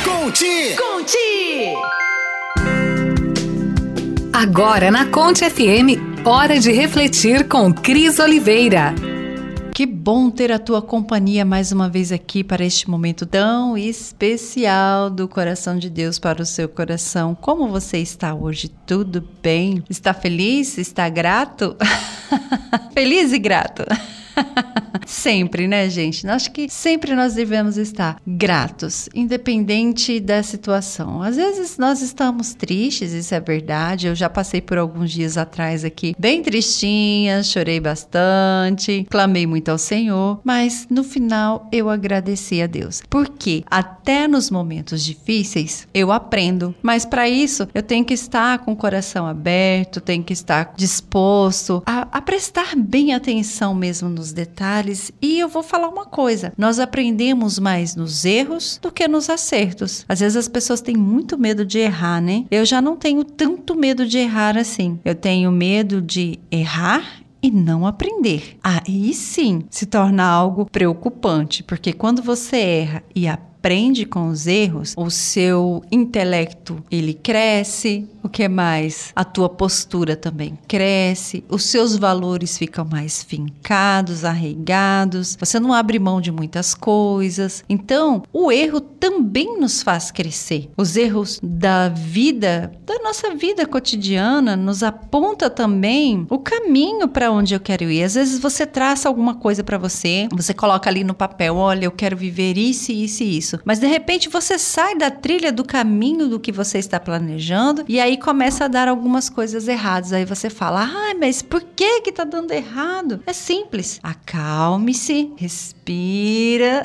Conte! Agora na Conte FM, hora de refletir com Cris Oliveira. Que bom ter a tua companhia mais uma vez aqui para este momento tão especial do coração de Deus para o seu coração. Como você está hoje? Tudo bem? Está feliz? Está grato? Feliz e grato? Sempre, né, gente? Acho que sempre nós devemos estar gratos, independente da situação. Às vezes nós estamos tristes, isso é verdade. Eu já passei por alguns dias atrás aqui, bem tristinha, chorei bastante, clamei muito ao Senhor, mas no final eu agradeci a Deus. Porque até nos momentos difíceis eu aprendo, mas para isso eu tenho que estar com o coração aberto, tenho que estar disposto a prestar bem atenção mesmo nos detalhes. E eu vou falar uma coisa, nós aprendemos mais nos erros do que nos acertos. Às vezes as pessoas têm muito medo de errar, né? Eu já não tenho tanto medo de errar assim. Eu tenho medo de errar e não aprender. Aí sim se torna algo preocupante, porque quando você erra e aprende com os erros, o seu intelecto, ele cresce. O que mais? A tua postura também cresce, os seus valores ficam mais fincados, arraigados, você não abre mão de muitas coisas. Então, o erro também nos faz crescer. Os erros da vida, da nossa vida cotidiana, nos aponta também o caminho para onde eu quero ir. Às vezes você traça alguma coisa para você coloca ali no papel, olha, eu quero viver isso, isso e isso. Mas de repente você sai da trilha do caminho do que você está planejando e aí começa a dar algumas coisas erradas. Aí você fala, mas por que tá dando errado? É simples. Acalme-se, respira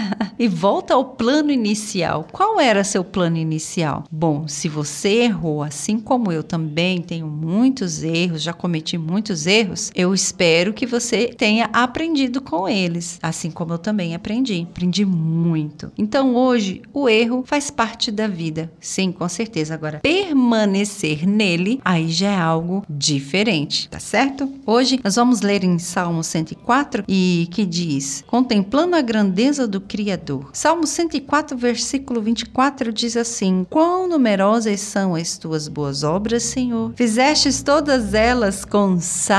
e volta ao plano inicial. Qual era seu plano inicial? Bom, se você errou, assim como eu também tenho muitos erros, já cometi muitos erros, eu espero que você tenha aprendido com eles, assim como eu também aprendi muito. Então hoje o erro faz parte da vida, sim, com certeza. Agora, permanecer nele, aí já é algo diferente, tá certo? Hoje nós vamos ler em Salmo 104 e que diz, contemplando a grandeza do Criador. Salmo 104, versículo 24 diz assim, quão numerosas são as tuas boas obras, Senhor, fizestes todas elas com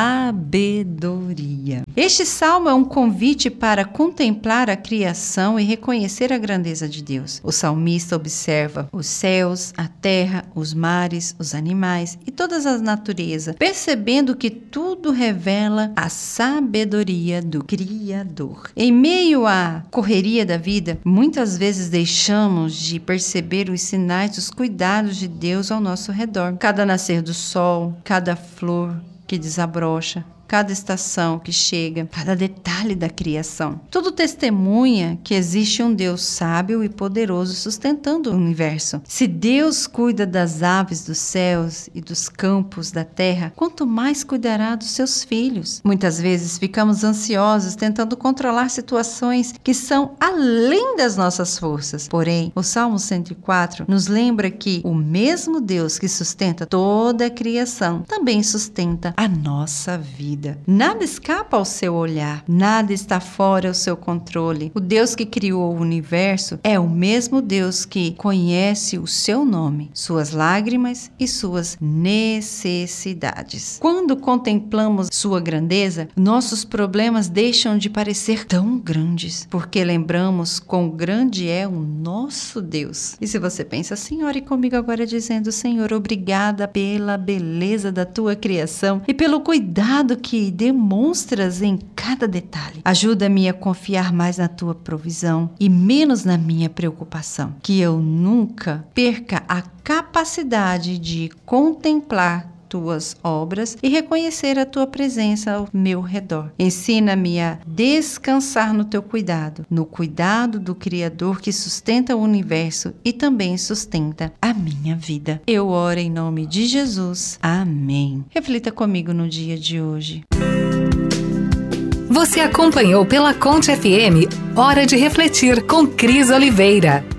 sabedoria. Este salmo é um convite para contemplar a criação e reconhecer a grandeza de Deus. O salmista observa os céus, a terra, os mares, os animais e todas as naturezas, percebendo que tudo revela a sabedoria do Criador. Em meio à correria da vida, muitas vezes deixamos de perceber os sinais dos cuidados de Deus ao nosso redor. Cada nascer do sol, cada flor que desabrocha, cada estação que chega, cada detalhe da criação. Tudo testemunha que existe um Deus sábio e poderoso sustentando o universo. Se Deus cuida das aves dos céus e dos campos da terra, quanto mais cuidará dos seus filhos. Muitas vezes ficamos ansiosos tentando controlar situações que são além das nossas forças. Porém, o Salmo 104 nos lembra que o mesmo Deus que sustenta toda a criação também sustenta a nossa vida. Nada escapa ao seu olhar, nada está fora do seu controle. O Deus que criou o universo é o mesmo Deus que conhece o seu nome, suas lágrimas e suas necessidades. Quando contemplamos sua grandeza, nossos problemas deixam de parecer tão grandes, porque lembramos quão grande é o nosso Deus. E se você pensa assim, ore comigo agora dizendo, Senhor, obrigada pela beleza da tua criação e pelo cuidado que demonstras em cada detalhe. Ajuda-me a confiar mais na tua provisão e menos na minha preocupação. Que eu nunca perca a capacidade de contemplar tuas obras e reconhecer a tua presença ao meu redor. Ensina-me a descansar no teu cuidado, no cuidado do Criador que sustenta o universo e também sustenta a minha vida. Eu oro em nome de Jesus. Amém. Reflita comigo no dia de hoje. Você acompanhou pela Conte FM, Hora de Refletir com Cris Oliveira.